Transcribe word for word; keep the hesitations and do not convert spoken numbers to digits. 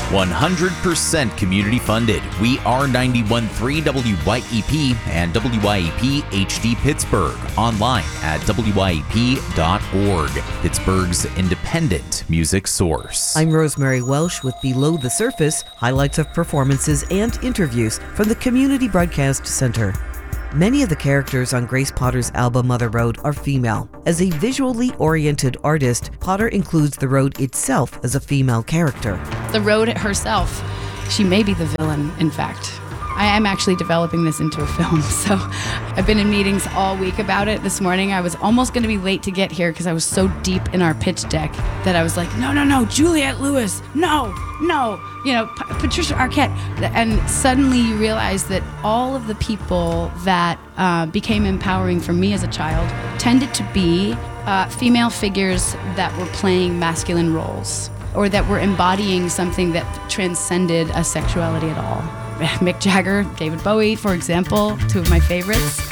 one hundred percent community funded. We are ninety-one point three W Y E P and W Y E P H D Pittsburgh. Online at W Y E P dot org. Pittsburgh's independent music source. I'm Rosemary Welsh with Below the Surface, highlights of performances and interviews from the Community Broadcast Center. Many of the characters on Grace Potter's album Mother Road are female. As a visually oriented artist, Potter includes the road itself as a female character. The road herself, she may be the villain, in fact. I am actually developing this into a film, so I've been in meetings all week about it. This morning I was almost going to be late to get here because I was so deep in our pitch deck that I was like, no, no, no, Juliette Lewis, no, no, you know, P- Patricia Arquette. And suddenly you realize that all of the people that uh, became empowering for me as a child tended to be uh, female figures that were playing masculine roles or that were embodying something that transcended a sexuality at all. Mick Jagger, David Bowie, for example, two of my favorites.